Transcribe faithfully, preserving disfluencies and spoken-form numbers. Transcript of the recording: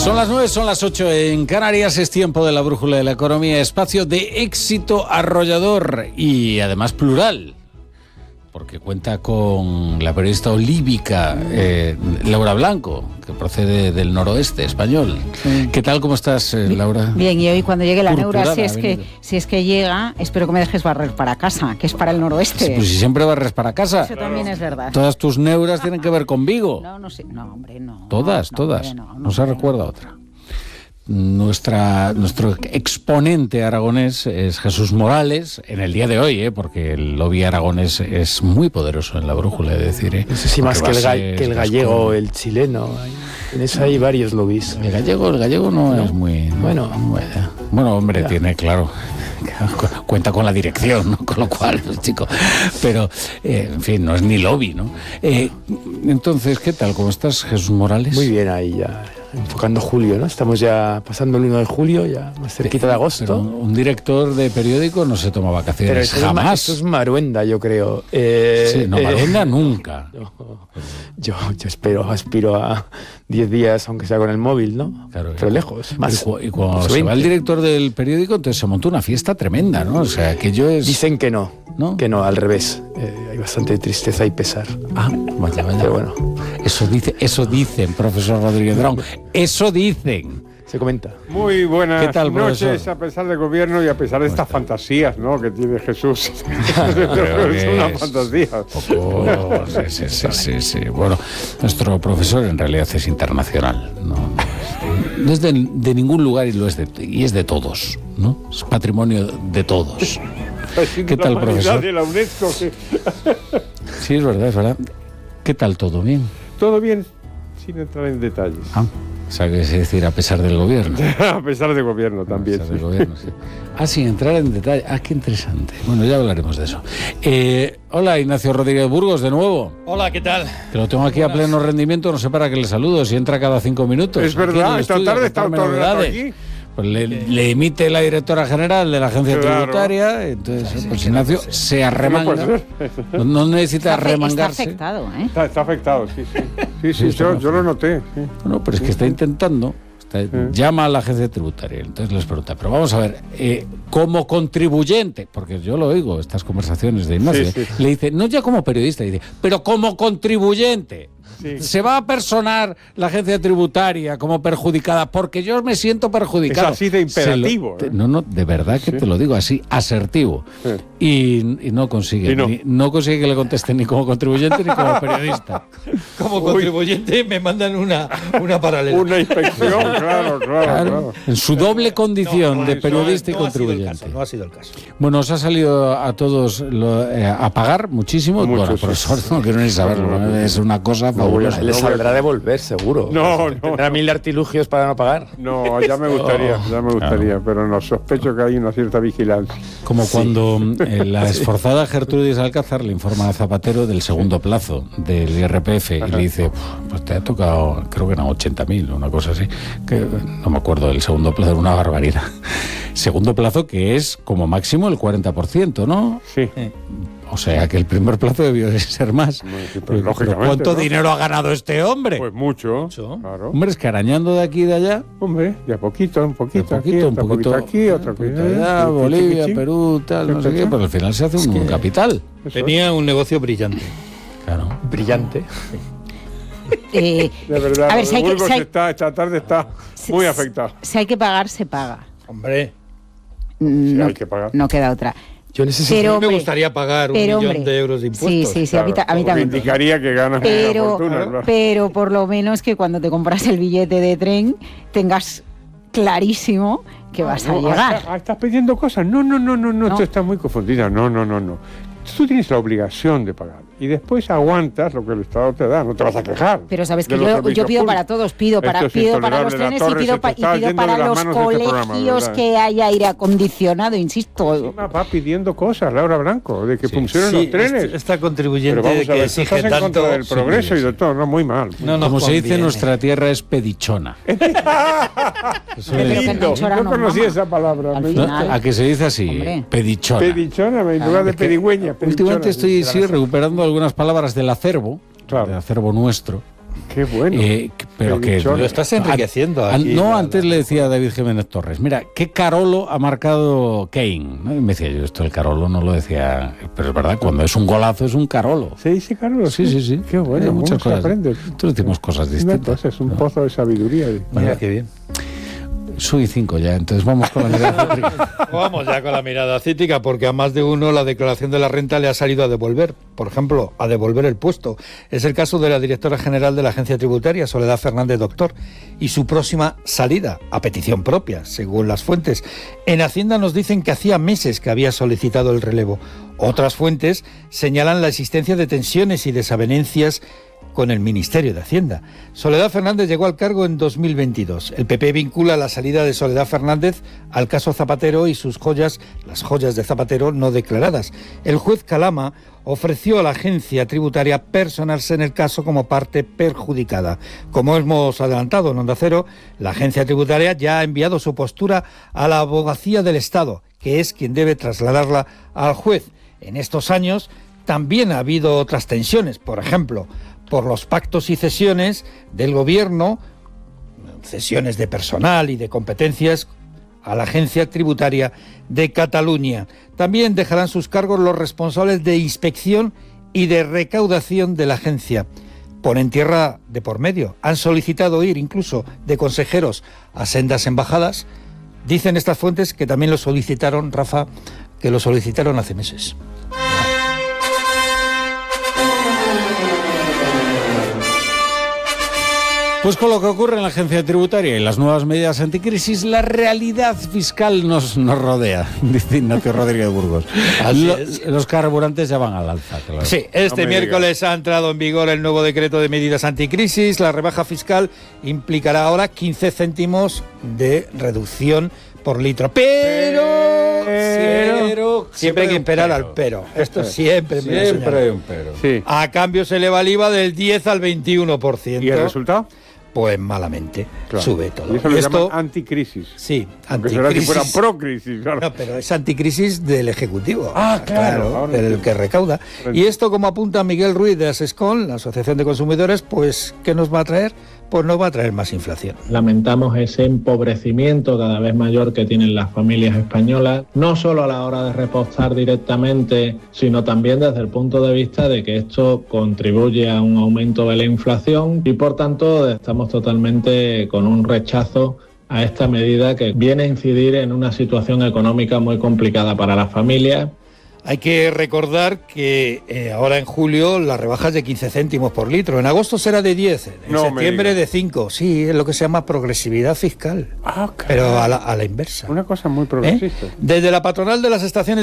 Son las nueve, son las ocho en Canarias, es tiempo de la brújula de la economía, espacio de éxito arrollador y además plural, porque cuenta con la periodista olívica eh, Laura Blanco, que procede del noroeste español. Sí. ¿Qué tal, cómo estás, eh, Laura? Bien, y hoy cuando llegue la Neura, si es, que, si es que llega, espero que me dejes barrer para casa, que es para el noroeste. Sí, pues si siempre barres para casa. Eso también es verdad. Todas tus neuras tienen que ver con Vigo. No, no sé, no, hombre, no. Todas, no, todas. Hombre, no, no, no se hombre, recuerda no. otra. Nuestra, nuestro exponente aragonés es Jesús Morales, en el día de hoy, ¿eh? Porque el lobby aragonés es muy poderoso en la brújula, de decir, ¿eh? No sé si más que el, ga- que el gallego o el chileno. En eso hay varios lobbies. El gallego, el gallego no, no. es muy... No, bueno, bueno, bueno, hombre, ya. Tiene, claro... cuenta con la dirección, ¿no? Con lo cual, chico, pero eh, en fin, no es ni lobby, ¿no? Eh, entonces, ¿qué tal? ¿Cómo estás, Jesús Morales? Muy bien, ahí ya enfocando julio, ¿no? Estamos ya pasando el uno de julio, ya más cerquita de agosto. Pero un director de periódico no se toma vacaciones, pero esto jamás. Es, esto es Maruenda, yo creo. Eh, sí, no, Maruenda eh, nunca. No, yo, yo espero, aspiro a diez días, aunque sea con el móvil, ¿no? Claro, pero lejos. Más, y, cu- y cuando se va el director del periódico, entonces se monta una fiesta tremenda, ¿no? O sea, que yo es... Dicen que no, ¿no? Que no, al revés. Eh, hay bastante tristeza y pesar. Ah, vaya, vaya. Pero bueno. Eso, dice, eso dicen, profesor Rodríguez Brown. Eso dicen. Se comenta. Muy buenas ¿Qué tal, noches, profesor? a pesar del gobierno y a pesar de estas fantasías, ¿no?, que tiene Jesús. Es una fantasía. Oh, sí, sí, sí, sí, sí. Bueno, nuestro profesor en realidad es internacional, ¿no? No es de, de ningún lugar y lo es de, y es de todos, ¿no? Es patrimonio de todos. ¿Qué tal, profesor? De la UNESCO, que... Sí, es verdad, es verdad. ¿Qué tal todo? ¿Bien? Todo bien, sin entrar en detalles. Ah, o sea, que es decir, a pesar del gobierno. A pesar del gobierno también. A pesar sí. del gobierno, sí. Ah, sin entrar en detalle. Ah, qué interesante. Bueno, ya hablaremos de eso. Eh, hola, Ignacio Rodríguez Burgos, de nuevo. Hola, ¿qué tal? Que lo tengo aquí Buenas. A pleno rendimiento, no sé para qué le saludo, si entra cada cinco minutos. Es verdad, esta tarde está todo el rato aquí. Pues le, le emite la directora general de la agencia claro. tributaria, entonces sí, sí, pues Ignacio sí. se arremanga, no, no necesita está, arremangarse. Está afectado, ¿eh? Está, está afectado, sí, sí. Sí, sí, sí yo, yo lo noté. Sí. Bueno, pero es que está intentando, está, sí. llama a la agencia tributaria, entonces les pregunta, pero vamos a ver, eh, como contribuyente, porque yo lo oigo, estas conversaciones de Ignacio, sí, sí, sí. le dice, no ya como periodista, dice, pero como contribuyente. Sí. Se va a personar la agencia tributaria como perjudicada porque yo me siento perjudicado. Es así de imperativo. Lo, ¿eh? No, no, de verdad que sí. te lo digo así, asertivo. Sí. Y, y no consigue. Y no. Ni, no consigue que le conteste ni como contribuyente ni como periodista. Como Uy. contribuyente me mandan una, una paralela. Una inspección, claro, claro, claro, claro. En su doble condición no, no, de periodista no, y no contribuyente. Ha sido el caso, no ha sido el caso. Bueno, os ha salido a todos lo, eh, a pagar muchísimo. Mucho, bueno, sí. profesor, no quiero ni saberlo. No, no, es una cosa fabulosa. No, le saldrá a devolver, seguro. No, no. Tendrá no. mil artilugios para no pagar. No, ya me gustaría, ya me gustaría, claro. pero no, sospecho que hay una cierta vigilancia. Como sí. cuando eh, la esforzada Gertrudis Alcázar le informa a Zapatero del segundo plazo del I R P F. Ajá. Y le dice, pues te ha tocado, creo que eran ochenta mil, una cosa así, que no me acuerdo del segundo plazo, era una barbaridad. Segundo plazo que es como máximo el cuarenta por ciento, ¿no? Sí. Eh, O sea, que el primer plazo debió de ser más. Sí, pero, pero ¿cuánto ¿no? dinero ha ganado este hombre? Pues mucho, mucho. Claro. Hombre, es que arañando de aquí y de allá. Hombre, de a poquito, un poquito, poquito aquí, un poquito, poquito aquí, otro poquito allá, Bolivia, Perú, tal, no sé qué, pero al final se hace un, un capital. Tenía un negocio brillante. Claro. Brillante. Eh, de verdad, a ver, si hay que, si hay, está, esta tarde está si, muy afectado. Si hay que pagar, se paga. Hombre. No, si hay que pagar. No queda otra. Yo necesito, pero, me gustaría pagar un pero, millón hombre, de euros de impuestos. Sí, sí, sí, claro, a mí, a mí también. Indicaría que ganas pero, una fortuna. Claro. Pero por lo menos que cuando te compras el billete de tren tengas clarísimo que vas no, a llegar. Ah, ¿estás pidiendo cosas? No, no, no, no, no, no. tú estás muy confundida. No, no, no, no. Tú tienes la obligación de pagar y después aguantas lo que el Estado te da, no te vas a quejar. Pero sabes que yo, yo pido públicos. para todos, pido para, pido para los trenes y pido, pa, y pido para los colegios este que haya aire acondicionado, insisto. Sí, va pidiendo cosas, Laura Blanco, de que sí, funcionen sí, los trenes. Esta, esta contribuyente Pero vamos a ver, que exige estás en tanto contra del progreso sí, y de todo, no, muy mal. No, no, como se dice en viene. nuestra tierra es pedichona. Eso es lindo. No conocía esa palabra. ¿A que se dice así? Hombre. Pedichona. Pedichona, en lugar de pedigüeña. Últimamente estoy sí, recuperando algunas palabras del acervo, claro. del acervo nuestro, Qué bueno. Eh, pero Qué que bichón. Lo estás enriqueciendo An- aquí. no, la- antes la- le decía a David Jiménez Torres, mira, ¿qué Carolo ha marcado Kane? ¿No? Y me decía yo, esto el Carolo no lo decía, pero es verdad, cuando es un golazo es un Carolo. ¿Se dice Carlos? Sí, sí, sí. Qué bueno, Hay muchas muchas cosas. cosas. Aprende. Nosotros decimos cosas distintas. Entonces es un pozo de sabiduría. Mira qué bien. Soy cinco ya, entonces vamos con la mirada. Vamos ya con la mirada cítica, porque a más de uno la declaración de la renta le ha salido a devolver, por ejemplo, a devolver el puesto. Es el caso de la directora general de la Agencia Tributaria, Soledad Fernández Doctor, y su próxima salida, a petición propia, según las fuentes. En Hacienda nos dicen que hacía meses que había solicitado el relevo. Otras fuentes señalan la existencia de tensiones y desavenencias con el Ministerio de Hacienda. Soledad Fernández llegó al cargo en dos mil veintidós. El P P vincula la salida de Soledad Fernández al caso Zapatero y sus joyas, las joyas de Zapatero no declaradas. El juez Calama ofreció a la agencia tributaria personarse en el caso como parte perjudicada. Como hemos adelantado en Onda Cero, la agencia tributaria ya ha enviado su postura a la Abogacía del Estado, que es quien debe trasladarla al juez. En estos años también ha habido otras tensiones, por ejemplo, por los pactos y cesiones del gobierno, cesiones de personal y de competencias a la Agencia Tributaria de Cataluña. También dejarán sus cargos los responsables de inspección y de recaudación de la agencia. Ponen tierra de por medio. Han solicitado ir incluso de consejeros a sendas embajadas. Dicen estas fuentes que también lo solicitaron, Rafa, que lo solicitaron hace meses. Pues con lo que ocurre en la agencia tributaria y las nuevas medidas anticrisis, la realidad fiscal nos, nos rodea, dice Ignacio Rodríguez Burgos. Lo, los carburantes ya van al alza. Claro. Sí, este No me miércoles digas. ha entrado en vigor el nuevo decreto de medidas anticrisis. La rebaja fiscal implicará ahora quince céntimos de reducción por litro. Pero, Pero, pero siempre hay que esperar al pero. Esto siempre, me lo Siempre señalan. hay un pero. Sí. A cambio se eleva el I V A del diez al veintiuno por ciento. ¿Y el resultado? Pues malamente. Claro. Sube todo. Y eso lo esto, llaman anticrisis. sí, Aunque será si fuera anticrisis. procrisis, claro. No, pero es anticrisis del Ejecutivo. Ah, claro, ahora del entiendo. que recauda. Y esto, como apunta Miguel Ruiz de Asescon, la Asociación de Consumidores, pues, ¿qué nos va a traer? Pues nos va a traer más inflación. Lamentamos ese empobrecimiento cada vez mayor que tienen las familias españolas, no solo a la hora de repostar directamente, sino también desde el punto de vista de que esto contribuye a un aumento de la inflación y por tanto estamos totalmente con un rechazo a esta medida que viene a incidir en una situación económica muy complicada para las familias. Hay que recordar que eh, ahora en julio la rebaja es de quince céntimos por litro. En agosto será de diez, en No me septiembre digas. de cinco. Sí, es lo que se llama progresividad fiscal. Ah, caray. Pero a la, a la inversa. Una cosa muy ¿Eh? progresista. Desde la patronal de las estaciones